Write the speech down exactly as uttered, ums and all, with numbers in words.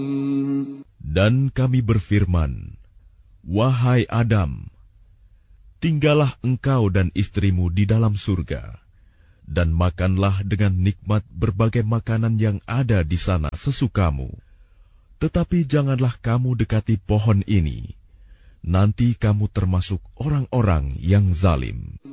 Dan kami berfirman, wahai Adam, tinggallah engkau dan istrimu di dalam surga, dan makanlah dengan nikmat berbagai makanan yang ada di sana sesukamu. Tetapi janganlah kamu dekati pohon ini, nanti kamu termasuk orang-orang yang zalim.